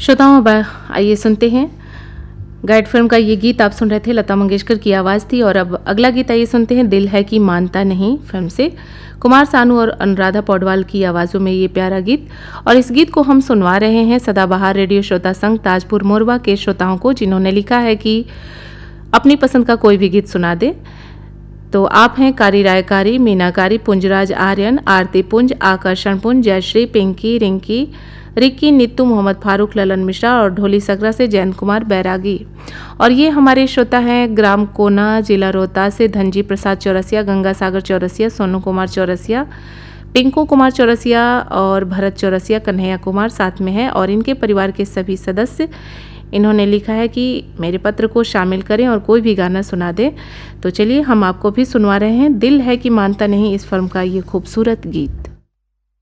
श्रोताओं अब आइए सुनते हैं गाइड फिल्म का ये गीत। आप सुन रहे थे, लता मंगेशकर की आवाज़ थी। और अब अगला गीत आइए सुनते हैं, दिल है कि मानता नहीं फिल्म से कुमार सानू और अनुराधा पौडवाल की आवाज़ों में ये प्यारा गीत। और इस गीत को हम सुनवा रहे हैं सदाबहार रेडियो श्रोता संघ ताजपुर मोरबा के श्रोताओं को, जिन्होंने लिखा है कि अपनी पसंद का कोई भी गीत सुना दे। तो आप हैं कारी रायकारी, मीनाकारी, पुंजराज आर्यन, आरती पुंज, आकर्षण पुंज, जयश्री, पिंकी, रिंकी, रिक्की, नीतू, मोहम्मद फारूक, ललन मिश्रा और ढोली सगरा से जयंत कुमार बैरागी। और ये हमारे श्रोता हैं ग्राम कोना, जिला रोहतास से धनजी प्रसाद चौरसिया, गंगा सागर चौरसिया, सोनू कुमार चौरसिया, पिंकू कुमार चौरसिया और भरत चौरसिया, कन्हैया कुमार साथ में है और इनके परिवार के सभी सदस्य। इन्होंने लिखा है कि मेरे पत्र को शामिल करें और कोई भी गाना सुना दें। तो चलिए हम आपको भी सुनवा रहे हैं दिल है कि मानता नहीं इस फिल्म का ये खूबसूरत गीत।